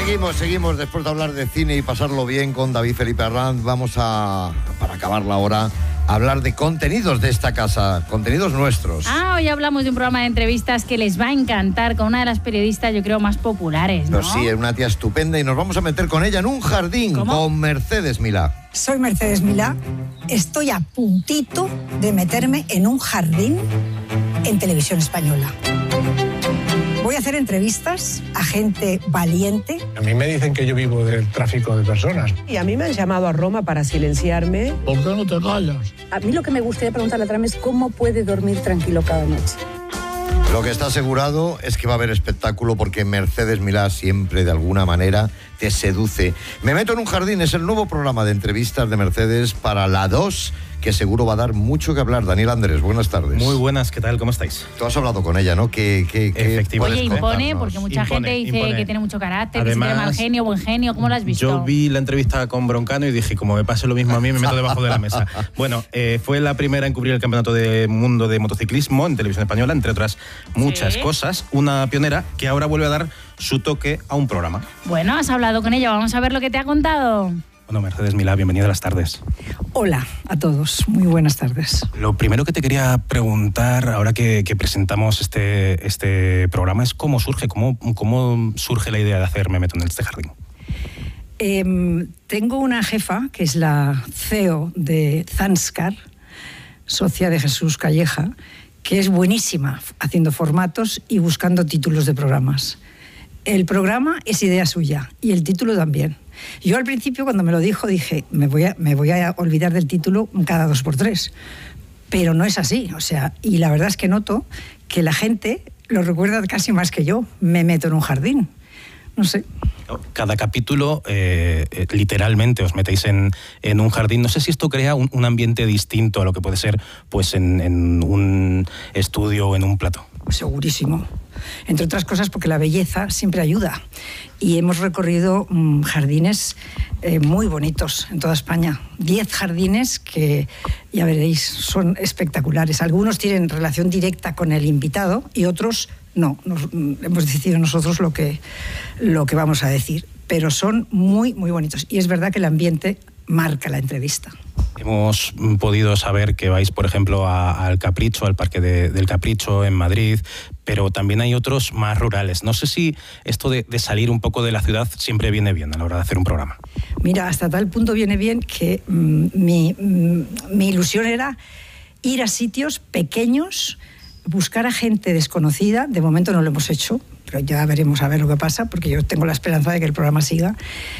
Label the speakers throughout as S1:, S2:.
S1: Seguimos después de hablar de cine y pasarlo bien con David Felipe Arranz. Vamos a, para acabar la hora, a hablar de contenidos de esta casa, contenidos nuestros.
S2: Hoy hablamos de un programa de entrevistas que les va a encantar, con una de las periodistas, yo creo, más populares, ¿no?
S1: Pues sí, es una tía estupenda y nos vamos a meter con ella en un jardín.
S2: ¿Cómo?
S1: Con Mercedes Milá.
S3: Soy Mercedes Milá. Estoy a puntito de meterme en un jardín en Televisión Española. Voy a hacer entrevistas a gente valiente.
S4: A mí me dicen que yo vivo del tráfico de personas.
S5: Y a mí me han llamado a Roma para silenciarme.
S4: ¿Por qué no te callas?
S6: A mí lo que me gustaría preguntarle a Trump es cómo puede dormir tranquilo cada noche.
S1: Lo que está asegurado es que va a haber espectáculo porque Mercedes Milá siempre de alguna manera te seduce. Me meto en un jardín es el nuevo programa de entrevistas de Mercedes para La 2, que seguro va a dar mucho que hablar. Daniel Andrés, buenas tardes.
S7: Muy buenas, ¿qué tal? ¿Cómo estáis?
S1: Tú has hablado con ella, ¿no?
S7: Efectivamente.
S2: Oye, impone, porque mucha gente dice
S7: impone.
S2: que tiene mucho carácter,
S7: Además,
S2: que tiene mal genio, buen genio. ¿Cómo lo has visto?
S7: Yo vi la entrevista con Broncano y dije, como me pase lo mismo a mí, me meto debajo de la mesa. Bueno, fue la primera en cubrir el Campeonato del Mundo de Motociclismo en Televisión Española, entre otras muchas cosas. Una pionera que ahora vuelve a dar su toque a un programa.
S2: Bueno, has hablado con ella, vamos a ver lo que te ha contado.
S7: Bueno, Mercedes Milá, bienvenida a las tardes.
S3: Hola a todos, muy buenas tardes.
S7: Lo primero que te quería preguntar, ahora que presentamos este programa, es cómo surge la idea de hacer Me meto en este jardín.
S3: Tengo una jefa, que es la CEO de Zanskar, socia de Jesús Calleja, que es buenísima haciendo formatos y buscando títulos de programas. El programa es idea suya y el título también. Yo al principio, cuando me lo dijo, dije, me voy a olvidar del título cada 2x3. Pero no es así, o sea, y la verdad es que noto que la gente lo recuerda casi más que yo. Me meto en un jardín. No sé.
S7: Cada capítulo, literalmente, os metéis en un jardín. No sé si esto crea un ambiente distinto a lo que puede ser pues en un estudio o en un plató.
S3: Segurísimo. Entre otras cosas porque la belleza siempre ayuda. Y hemos recorrido jardines muy bonitos en toda España. 10 jardines que, ya veréis, son espectaculares. Algunos tienen relación directa con el invitado y otros no. Hemos decidido nosotros lo que vamos a decir. Pero son muy, muy bonitos. Y es verdad que el ambiente marca la entrevista.
S7: Hemos podido saber que vais, por ejemplo, al Capricho, al Parque del Capricho en Madrid, pero también hay otros más rurales. No sé si esto de salir un poco de la ciudad siempre viene bien a la hora de hacer un programa.
S3: Mira, hasta tal punto viene bien que mi ilusión era ir a sitios pequeños, buscar a gente desconocida. De momento no lo hemos hecho, pero ya veremos a ver lo que pasa, porque yo tengo la esperanza de que el programa siga.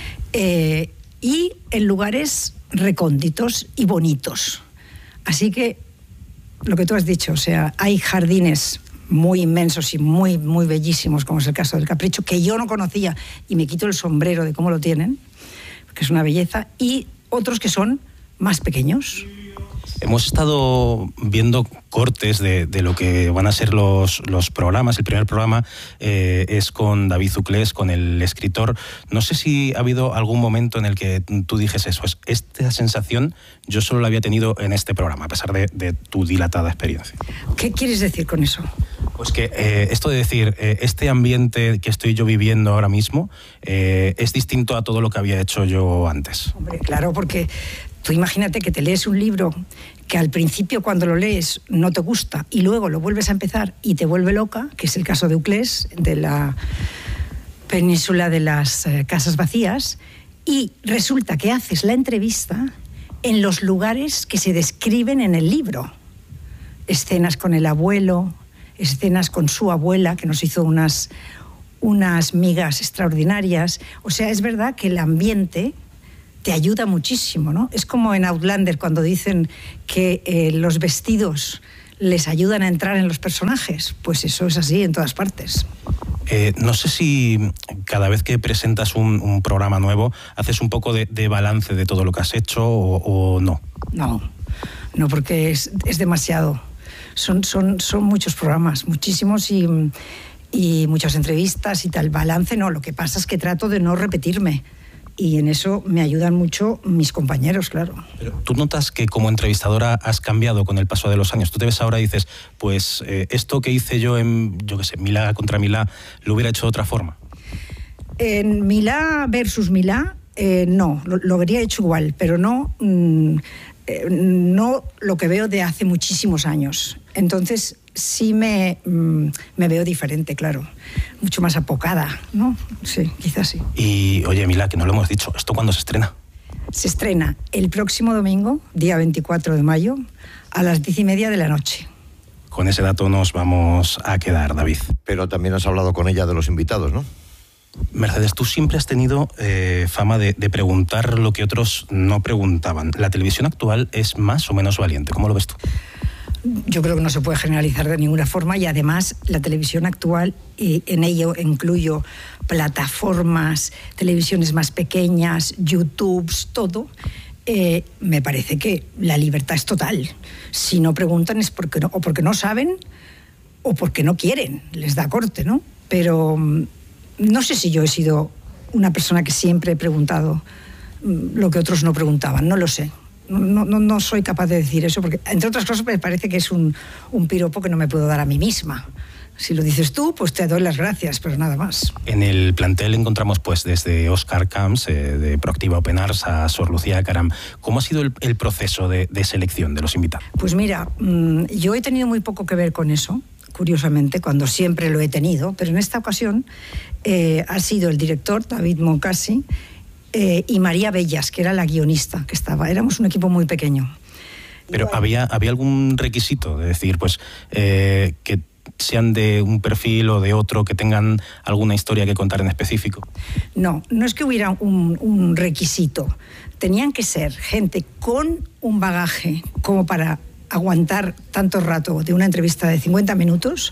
S3: Y en lugares recónditos y bonitos. Así que, lo que tú has dicho, o sea, hay jardines muy inmensos y muy, muy bellísimos, como es el caso del Capricho, que yo no conocía y me quito el sombrero de cómo lo tienen, porque es una belleza, y otros que son más pequeños.
S7: Hemos estado viendo cortes de lo que van a ser los programas. El primer programa es con David Zuclés, con el escritor. No sé si ha habido algún momento en el que tú dijes eso. Esta sensación yo solo la había tenido en este programa, a pesar de tu dilatada experiencia.
S3: ¿Qué quieres decir con eso?
S7: Pues que esto de decir, este ambiente que estoy yo viviendo ahora mismo es distinto a todo lo que había hecho yo antes.
S3: Hombre, claro, porque tú imagínate que te lees un libro que al principio cuando lo lees no te gusta y luego lo vuelves a empezar y te vuelve loca, que es el caso de Uclés, de la península de las casas vacías, y resulta que haces la entrevista en los lugares que se describen en el libro. Escenas con el abuelo, escenas con su abuela, que nos hizo unas migas extraordinarias. O sea, es verdad que el ambiente te ayuda muchísimo, ¿no? Es como en Outlander cuando dicen que los vestidos les ayudan a entrar en los personajes. Pues eso es así en todas partes.
S7: No sé si cada vez que presentas un programa nuevo haces un poco de balance de todo lo que has hecho o no.
S3: No, porque es demasiado. Son muchos programas, muchísimos y muchas entrevistas y tal. Balance no, lo que pasa es que trato de no repetirme. Y en eso me ayudan mucho mis compañeros, claro.
S7: Pero ¿tú notas que como entrevistadora has cambiado con el paso de los años? Tú te ves ahora y dices, pues esto que hice yo en, Milá contra Milá, lo hubiera hecho de otra forma.
S3: En Milá versus Milá, no, lo habría hecho igual, pero no lo que veo de hace muchísimos años. Entonces sí me veo diferente, claro, mucho más apocada, ¿no? Sí, quizás sí.
S7: Y oye, Milá, que no lo hemos dicho, ¿esto cuándo se estrena?
S3: Se estrena el próximo domingo, día 24 de mayo, a las 10:30 de la noche.
S7: Con ese dato nos vamos a quedar, David.
S1: Pero también has hablado con ella de los invitados, ¿no?
S7: Mercedes, tú siempre has tenido fama de preguntar lo que otros no preguntaban. ¿La televisión actual es más o menos valiente? ¿Cómo lo ves tú?
S3: Yo creo que no se puede generalizar de ninguna forma y además la televisión actual, y en ello incluyo plataformas, televisiones más pequeñas, YouTubes, todo, me parece que la libertad es total. Si no preguntan es porque no, o porque no saben o porque no quieren, les da corte, ¿no? Pero no sé si yo he sido una persona que siempre he preguntado lo que otros no preguntaban, no lo sé. No soy capaz de decir eso, porque entre otras cosas me parece que es un piropo que no me puedo dar a mí misma. Si lo dices tú, pues te doy las gracias, pero nada más.
S7: En el plantel encontramos pues desde Óscar Camps, de Proactiva Open Arts, a Sor Lucía Caram. ¿Cómo ha sido el proceso de selección de los invitados?
S3: Pues mira, yo he tenido muy poco que ver con eso, curiosamente, cuando siempre lo he tenido, pero en esta ocasión ha sido el director, David Moncasi, y María Bellas, que era la guionista que estaba. Éramos un equipo muy pequeño.
S7: Pero ¿había algún requisito? De decir, pues, que sean de un perfil o de otro, que tengan alguna historia que contar en específico.
S3: No es que hubiera un requisito. Tenían que ser gente con un bagaje como para aguantar tanto rato de una entrevista de 50 minutos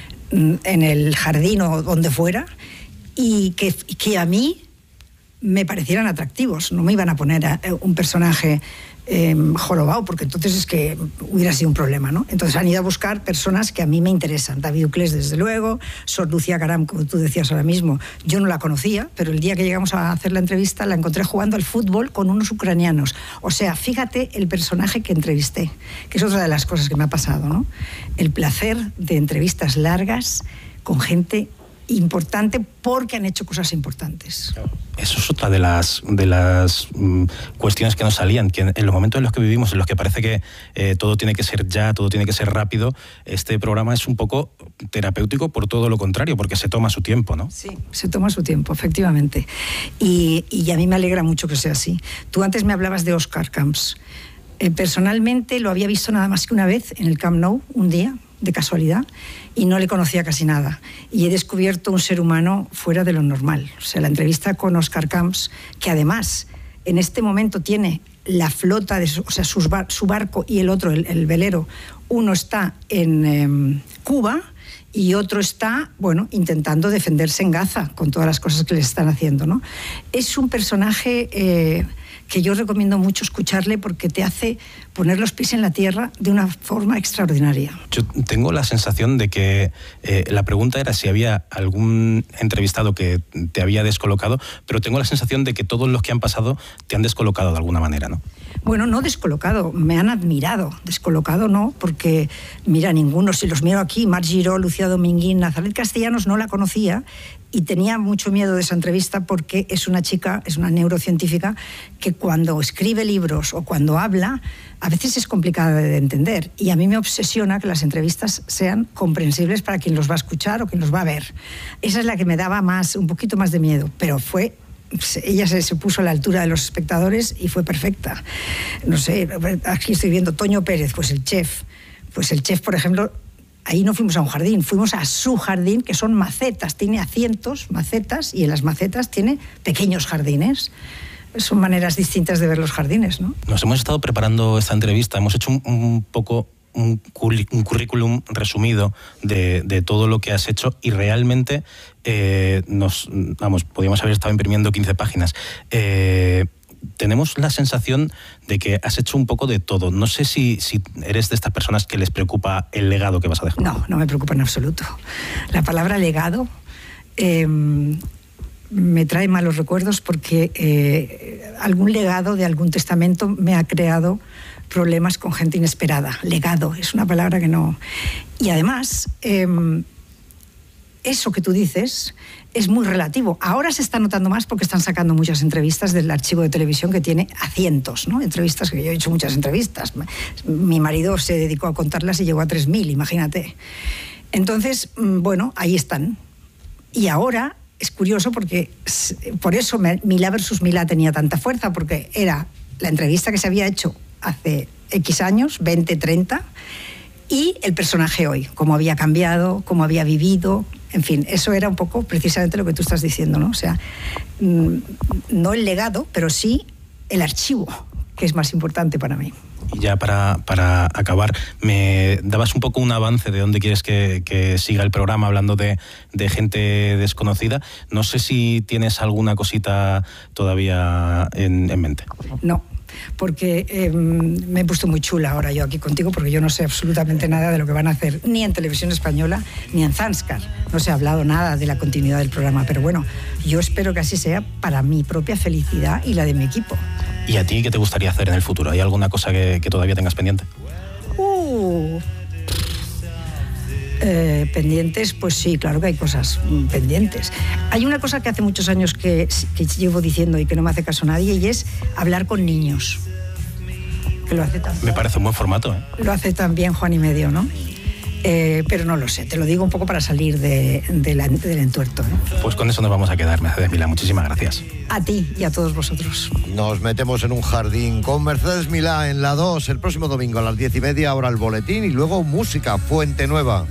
S3: en el jardín o donde fuera, y que a mí me parecieran atractivos. No me iban a poner a un personaje jorobado, porque entonces es que hubiera sido un problema, ¿no? Entonces han ido a buscar personas que a mí me interesan. David Uclés, desde luego, Sor Lucía Caram, como tú decías ahora mismo, yo no la conocía, pero el día que llegamos a hacer la entrevista la encontré jugando al fútbol con unos ucranianos. O sea, fíjate el personaje que entrevisté, que es otra de las cosas que me ha pasado, ¿no? El placer de entrevistas largas con gente importante porque han hecho cosas importantes.
S7: Eso es otra de las cuestiones que nos salían, que en los momentos en los que vivimos, en los que parece que todo tiene que ser ya, todo tiene que ser rápido, este programa es un poco terapéutico por todo lo contrario, porque se toma su tiempo, ¿no?
S3: Sí, se toma su tiempo, efectivamente. Y a mí me alegra mucho que sea así. Tú antes me hablabas de Óscar Camps. Personalmente lo había visto nada más que una vez en el Camp Nou, un día, de casualidad, y no le conocía casi nada. Y he descubierto un ser humano fuera de lo normal. O sea, la entrevista con Óscar Camps, que además en este momento tiene la flota, su barco y el otro, el velero, uno está en Cuba y otro está, bueno, intentando defenderse en Gaza con todas las cosas que les están haciendo, ¿no? Es un personaje que yo recomiendo mucho escucharle porque te hace poner los pies en la tierra de una forma extraordinaria.
S7: Yo tengo la sensación de que la pregunta era si había algún entrevistado que te había descolocado, pero tengo la sensación de que todos los que han pasado te han descolocado de alguna manera, ¿no?
S3: Bueno, no descolocado, me han admirado. Descolocado no, porque mira, ninguno, si los miro aquí, Mar Giró, Lucía Dominguín, Nazaret Castellanos no la conocía y tenía mucho miedo de esa entrevista porque es una chica, es una neurocientífica que cuando escribe libros o cuando habla, a veces es complicada de entender y a mí me obsesiona que las entrevistas sean comprensibles para quien los va a escuchar o quien los va a ver. Esa es la que me daba un poquito más de miedo, pero ella se puso a la altura de los espectadores y fue perfecta. No sé, aquí estoy viendo Toño Pérez, pues el chef, por ejemplo, ahí no fuimos a un jardín, fuimos a su jardín, que son macetas, tiene cientos macetas y en las macetas tiene pequeños jardines. Son maneras distintas de ver los jardines, ¿no?
S7: Nos hemos estado preparando esta entrevista, hemos hecho un poco un currículum resumido de todo lo que has hecho y realmente podríamos haber estado imprimiendo 15 páginas. Tenemos la sensación de que has hecho un poco de todo. No sé si eres de estas personas que les preocupa el legado que vas a dejar.
S3: No me preocupa en absoluto. La palabra legado me trae malos recuerdos porque algún legado de algún testamento me ha creado problemas con gente inesperada. Legado es una palabra que no... Y además, eso que tú dices es muy relativo. Ahora se está notando más porque están sacando muchas entrevistas del archivo de televisión que tiene a cientos, ¿no? Entrevistas, que yo he hecho muchas entrevistas. Mi marido se dedicó a contarlas y llegó a 3.000, imagínate. Entonces, bueno, ahí están. Y ahora es curioso porque por eso Milá versus Milá tenía tanta fuerza, porque era la entrevista que se había hecho hace X años, 20, 30, y el personaje hoy, cómo había cambiado, cómo había vivido. En fin, eso era un poco precisamente lo que tú estás diciendo, ¿no? O sea, no el legado, pero sí el archivo, que es más importante para mí.
S7: Y ya para acabar, me dabas un poco un avance de dónde quieres que siga el programa, hablando de gente desconocida. No sé si tienes alguna cosita todavía en mente.
S3: No. Porque me he puesto muy chula ahora yo aquí contigo, porque yo no sé absolutamente nada de lo que van a hacer ni en Televisión Española ni en Zanskar. No se ha hablado nada de la continuidad del programa, pero bueno, yo espero que así sea para mi propia felicidad y la de mi equipo.
S7: ¿Y a ti qué te gustaría hacer en el futuro? ¿Hay alguna cosa que todavía tengas pendiente?
S3: Pendientes, pues sí, claro que hay cosas pendientes. Hay una cosa que hace muchos años que llevo diciendo y que no me hace caso nadie, y es hablar con niños. Que lo hace también.
S7: Me parece un buen formato, ¿eh?
S3: Lo hace también Juan y Medio, ¿no? Pero no lo sé, te lo digo un poco para salir del entuerto, ¿eh?
S7: Pues con eso nos vamos a quedar, Mercedes Milá. Muchísimas gracias.
S3: A ti y a todos vosotros.
S1: Nos metemos en un jardín con Mercedes Milá en la 2 el próximo domingo a las 10:30, ahora el boletín y luego música, Fuente Nueva.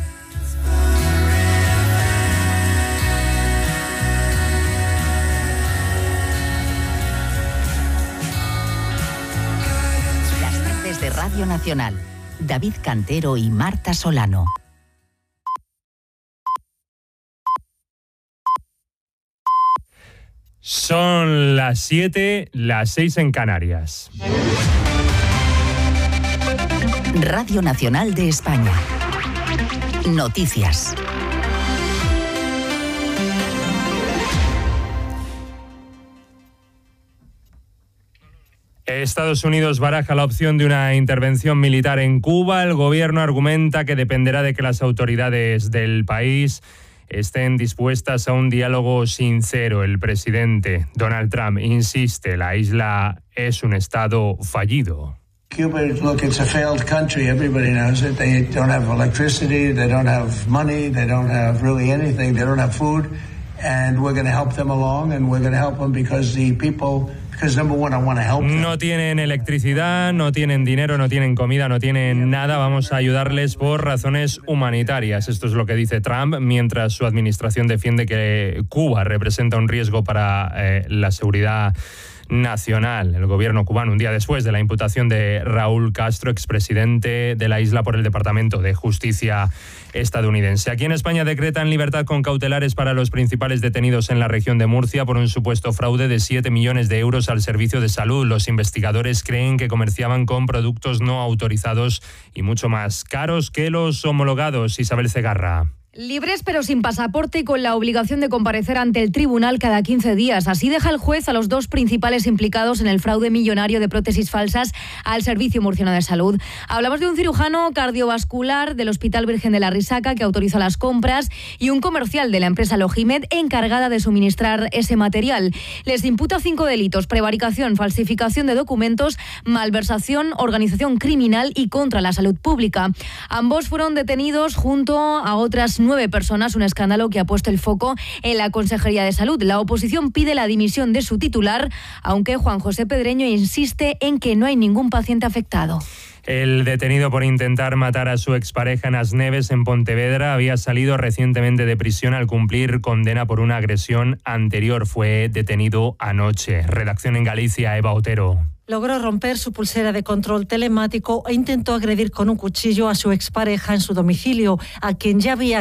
S8: De Radio Nacional, David Cantero y Marta Solano.
S9: Son las 7, las 6 en Canarias.
S8: Radio Nacional de España. Noticias.
S9: Estados Unidos baraja la opción de una intervención militar en Cuba. El gobierno argumenta que dependerá de que las autoridades del país estén dispuestas a un diálogo sincero. El presidente Donald Trump insiste, la isla es un estado fallido.
S10: Cuba, look, it's a failed country. Everybody knows it. They don't have electricity, they don't have money, they don't have really anything. They don't have food, and we're going to help them along, and we're going to help them because the people...
S9: No tienen electricidad, no tienen dinero, no tienen comida, no tienen nada. Vamos a ayudarles por razones humanitarias. Esto es lo que dice Trump, mientras su administración defiende que Cuba representa un riesgo para la seguridad nacional. El gobierno cubano, un día después de la imputación de Raúl Castro, expresidente de la isla, por el Departamento de Justicia estadounidense. Aquí en España decretan libertad con cautelares para los principales detenidos en la región de Murcia por un supuesto fraude de 7 millones de euros al servicio de salud. Los investigadores creen que comerciaban con productos no autorizados y mucho más caros que los homologados. Isabel Cegarra.
S11: Libres pero sin pasaporte y con la obligación de comparecer ante el tribunal cada 15 días. Así deja el juez a los dos principales implicados en el fraude millonario de prótesis falsas al Servicio Murciano de Salud. Hablamos de un cirujano cardiovascular del Hospital Virgen de la Risaca que autoriza las compras y un comercial de la empresa Logimed encargada de suministrar ese material. Les imputa 5 delitos: prevaricación, falsificación de documentos, malversación, organización criminal y contra la salud pública. Ambos fueron detenidos junto a otras 9 personas, un escándalo que ha puesto el foco en la Consejería de Salud. La oposición pide la dimisión de su titular, aunque Juan José Pedreño insiste en que no hay ningún paciente afectado.
S9: El detenido por intentar matar a su expareja en Asneves, en Pontevedra, había salido recientemente de prisión al cumplir condena por una agresión anterior. Fue detenido anoche. Redacción en Galicia, Eva Otero.
S12: Logró romper su pulsera de control telemático e intentó agredir con un cuchillo a su expareja en su domicilio, a quien ya había